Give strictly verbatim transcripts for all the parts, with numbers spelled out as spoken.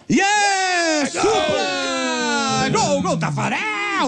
Yeah! Supla! Gol, gol, Tafarel!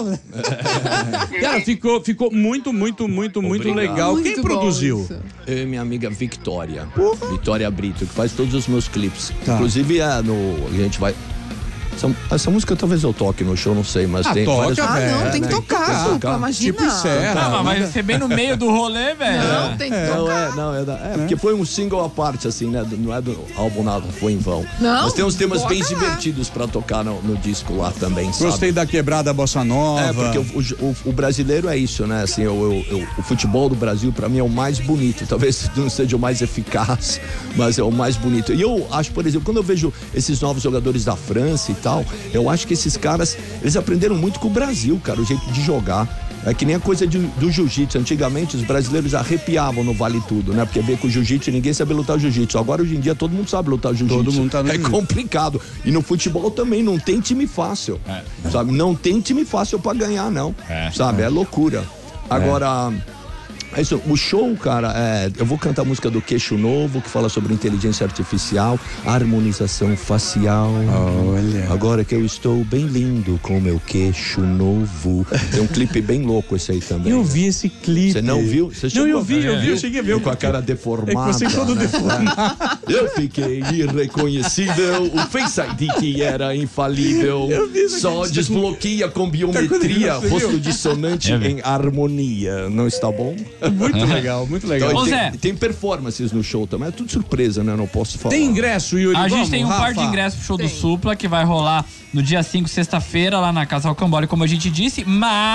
Cara, ficou, ficou muito, muito, muito, muito Obrigado. legal. Muito Quem bom produziu? isso. Eu e minha amiga Victoria. Victoria Brito, que faz todos os meus clipes. Tá. Inclusive, é no, a gente vai... Essa, essa música talvez eu toque no show, não sei, mas Ah, tem toca, várias... Ah, não, É, tem que né? tocar, Tem que Supla, tocar. imagina. Tipo encerra. Não, mas vai ser bem no meio do rolê, velho. Não, tem que Não, tocar. é, não, é, da- é, porque foi um single à parte, assim, né? do- Não é do álbum nada, foi em vão. Não, Mas tem uns temas bem bota lá. divertidos pra tocar no, no disco lá também, sabe? Gostei da quebrada bossa nova. É, porque o, o- o brasileiro é isso, né? Assim, eu- eu- eu- o futebol do Brasil, pra mim, é o mais bonito. Talvez não seja o mais eficaz, mas é o mais bonito. E eu acho, por exemplo, quando eu vejo esses novos jogadores da França e tal, eu acho que esses caras, eles aprenderam muito com o Brasil, cara, o jeito de jogar. É que nem a coisa de- do jiu-jitsu. Antigamente, os brasileiros arrepiavam no Vale Tudo, né? Porque ver com o jiu-jitsu, ninguém sabia lutar jiu-jitsu. Agora, hoje em dia, todo mundo sabe lutar jiu-jitsu. Todo mundo tá no É jiu-jitsu. complicado. E no futebol também, não tem time fácil. Sabe? Não tem time fácil pra ganhar, não. Sabe? É loucura. Agora... É isso, o show, cara, é, eu vou cantar a música do Queixo Novo, que fala sobre inteligência artificial, harmonização facial. Olha. Agora que eu estou bem lindo com meu queixo novo. Tem um clipe bem louco esse aí também. Eu né? vi esse clipe. Você não viu? Você Não, chegou eu a vi, eu vi, eu cheguei a ver. Com a cara deformada. É que você todo né? deformado. Eu fiquei irreconhecível. O Face I D que era infalível. Eu vi isso aqui. Só desbloqueia com biometria. Você viu? Rosto dissonante Eu vi. em harmonia. Não está bom? Muito legal, muito legal. Então, Ô, tem, Zé. tem performances no show também. É tudo surpresa, né? Não posso falar. Tem ingresso, Yuri? A gente Vamos, tem um par Rafa? de ingressos pro show do Tem. Supla, que vai rolar no dia cinco, sexta-feira, lá na Casa Rocambole, como a gente disse,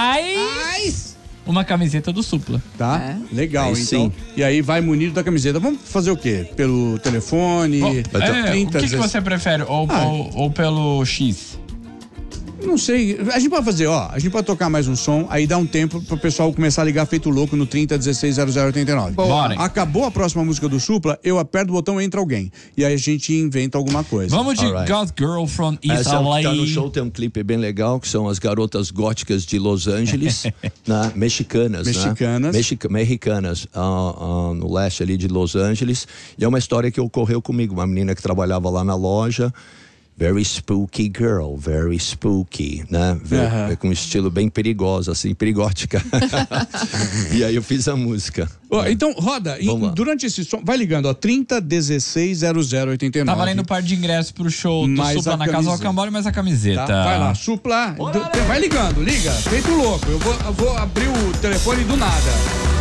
mais uma camiseta do Supla. Tá? É. Legal, Aí então. sim. E aí vai munido da camiseta. Vamos fazer o quê? Pelo telefone? Bom, é, trinta, o que, que dezesseis. você prefere? Ou, Ah. ou, ou pelo X? Não sei. A gente pode fazer, ó. A gente pode tocar mais um som, aí dá um tempo pro pessoal começar a ligar feito louco no trinta, dezesseis, zero zero oitenta e nove. Bora. Acabou a próxima música do Supla, eu aperto o botão, entra alguém. E aí a gente inventa alguma coisa. Vamos de Alright. God Girl from East Essa L A. que tá no show tem um clipe bem legal, que são as garotas góticas de Los Angeles, né? Mexicanas, Mexicanas. né? Mexica- Mexicanas, ah, ah, no leste ali de Los Angeles. E é uma história que ocorreu comigo, uma menina que trabalhava lá na loja. Very spooky girl, very spooky, né? Ve- Aham. Com um estilo bem perigoso, assim, perigótica. E aí eu fiz a música. Ó, então, roda. em- Vamos lá. durante esse som, vai ligando, ó. trinta, dezesseis, zero zero oitenta e nove. Tá valendo um par de ingressos pro show do Mais Supla a na Casa camiseta. Rocambole, mais a camiseta. Tá? Vai lá, Supla. Do- vai ligando, liga. Feito louco. Eu vou, eu vou abrir o telefone do nada.